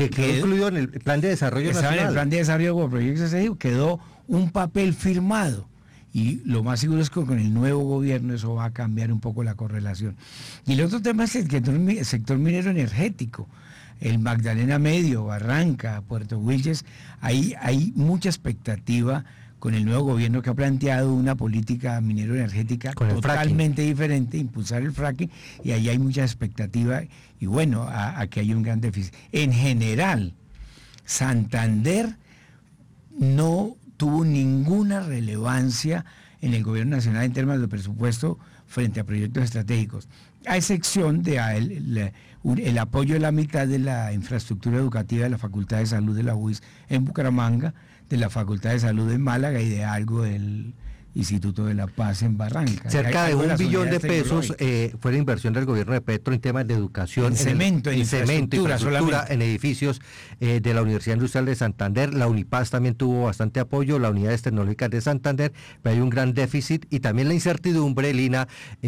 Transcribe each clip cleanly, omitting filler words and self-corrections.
Que quedó incluido en el Plan de Desarrollo Nacional. En el Plan de Desarrollo como proyecto estratégico quedó un papel firmado. Y lo más seguro es que con el nuevo gobierno eso va a cambiar un poco la correlación. Y el otro tema es el sector minero energético. El Magdalena Medio, Barranca, Puerto Wilches, hay mucha expectativa con el nuevo gobierno que ha planteado una política minero-energética totalmente diferente, impulsar el fracking, y ahí hay mucha expectativa, y bueno, a que haya un gran déficit. En general, Santander no tuvo ninguna relevancia en el gobierno nacional en términos de presupuesto frente a proyectos estratégicos, a excepción de el apoyo de la mitad de la infraestructura educativa de la Facultad de Salud de la UIS en Bucaramanga, de la Facultad de Salud en Málaga y de algo del Instituto de la Paz en Barranca. Cerca de $1 billón de pesos fue la inversión del gobierno de Petro en temas de educación, en cemento, infraestructura, en edificios de la Universidad Industrial de Santander. La Unipaz también tuvo bastante apoyo, la Unidades Tecnológicas de Santander, pero hay un gran déficit, y también la incertidumbre, Lina,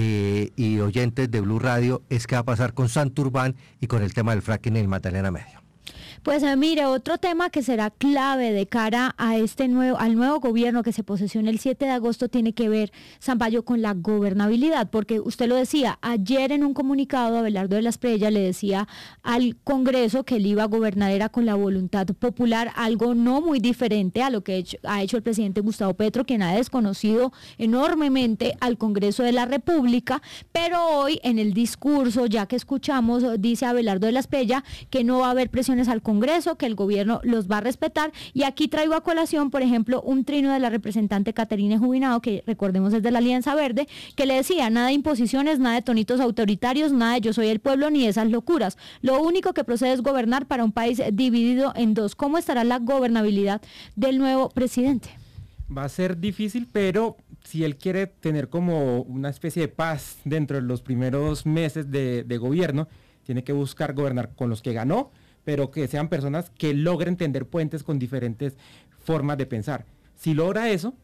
y oyentes de Blue Radio, es qué va a pasar con Santurbán y con el tema del fracking en el Magdalena Medio. Pues mire, otro tema que será clave de cara a al nuevo gobierno que se posesiona el 7 de agosto tiene que ver, Zampayo, con la gobernabilidad, porque usted lo decía, ayer en un comunicado Abelardo de la Espriella le decía al Congreso que él iba a gobernar era con la voluntad popular, algo no muy diferente a lo que ha hecho el presidente Gustavo Petro, quien ha desconocido enormemente al Congreso de la República, pero hoy en el discurso, ya que escuchamos, dice Abelardo de la Espriella que no va a haber presiones al Congreso, que el gobierno los va a respetar, y aquí traigo a colación, por ejemplo, un trino de la representante Caterine Jubinado, que recordemos es de la Alianza Verde, que le decía, nada de imposiciones, nada de tonitos autoritarios, nada de yo soy el pueblo, ni esas locuras. Lo único que procede es gobernar para un país dividido en dos. ¿Cómo estará la gobernabilidad del nuevo presidente? Va a ser difícil, pero si él quiere tener como una especie de paz dentro de los primeros meses de gobierno, tiene que buscar gobernar con los que ganó, pero que sean personas que logren tender puentes con diferentes formas de pensar. Si logra eso,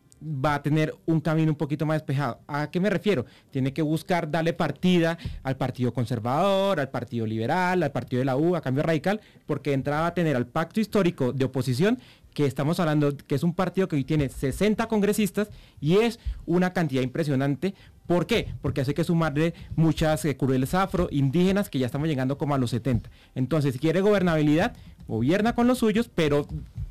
va a tener un camino un poquito más despejado. ¿A qué me refiero? Tiene que buscar darle partida al Partido Conservador, al Partido Liberal, al Partido de la U, a Cambio Radical, porque entraba a tener al pacto histórico de oposición, que estamos hablando que es un partido que hoy tiene 60 congresistas y es una cantidad impresionante. ¿Por qué? Porque hay que sumarle muchas curules afro, indígenas, que ya estamos llegando como a los 70. Entonces, si quiere gobernabilidad, gobierna con los suyos, pero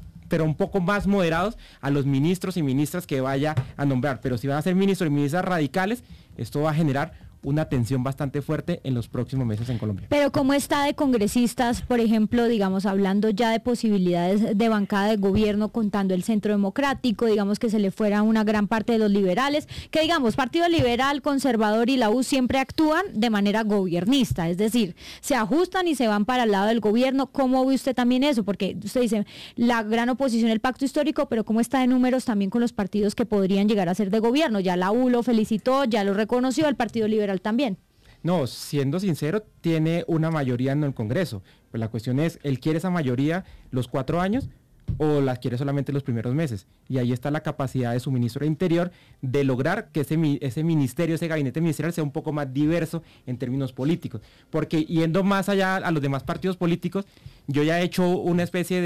un poco más moderados a los ministros y ministras que vaya a nombrar. Pero si van a ser ministros y ministras radicales, esto va a generar una tensión bastante fuerte en los próximos meses en Colombia. Pero ¿cómo está de congresistas, por ejemplo, digamos, hablando ya de posibilidades de bancada de gobierno, contando el Centro Democrático, digamos que se le fuera una gran parte de los liberales, que digamos, Partido Liberal, Conservador y la U siempre actúan de manera gobiernista, es decir, se ajustan y se van para el lado del gobierno? ¿Cómo ve usted también eso? Porque usted dice, la gran oposición, el pacto histórico, pero ¿cómo está de números también con los partidos que podrían llegar a ser de gobierno? Ya la U lo felicitó, ya lo reconoció, el Partido Liberal también. No, siendo sincero, tiene una mayoría en el Congreso. Pues la cuestión es, ¿él quiere esa mayoría los 4 años o la quiere solamente los primeros meses? Y ahí está la capacidad de su ministro de Interior de lograr que ese ministerio, ese gabinete ministerial sea un poco más diverso en términos políticos. Porque yendo más allá a los demás partidos políticos, yo ya he hecho una especie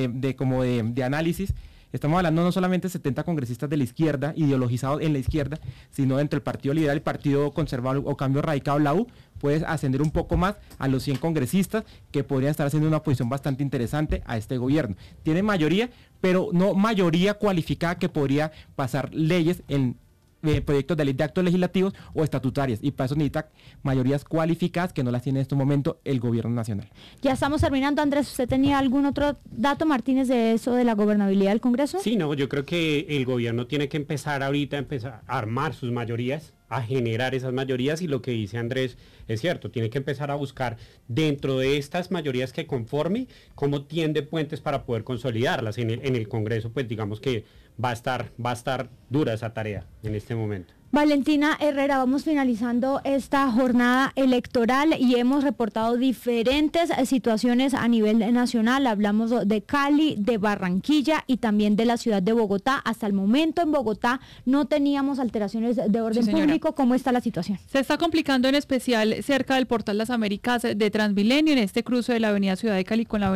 de análisis. Estamos hablando no solamente de 70 congresistas de la izquierda, ideologizados en la izquierda, sino entre el Partido Liberal, el Partido Conservador o Cambio Radical, la U, puedes ascender un poco más a los 100 congresistas que podrían estar haciendo una posición bastante interesante a este gobierno. Tiene mayoría, pero no mayoría cualificada que podría pasar leyes en proyectos de ley de actos legislativos o estatutarias, y para eso necesita mayorías cualificadas que no las tiene en este momento el gobierno nacional. Ya estamos terminando. Andrés, ¿usted tenía algún otro dato, Martínez, de eso de la gobernabilidad del Congreso? Sí, no, yo creo que el gobierno tiene que empezar ahorita a armar sus mayorías, a generar esas mayorías, y lo que dice Andrés es cierto, tiene que empezar a buscar dentro de estas mayorías que conforme cómo tiende puentes para poder consolidarlas. En el Congreso, pues digamos que va a estar dura esa tarea en este momento. Valentina Herrera, vamos finalizando esta jornada electoral y hemos reportado diferentes situaciones a nivel nacional. Hablamos de Cali, de Barranquilla y también de la ciudad de Bogotá. Hasta el momento en Bogotá no teníamos alteraciones de orden público. ¿Cómo está la situación? Se está complicando en especial cerca del Portal Las Américas de Transmilenio, en este cruce de la avenida Ciudad de Cali con la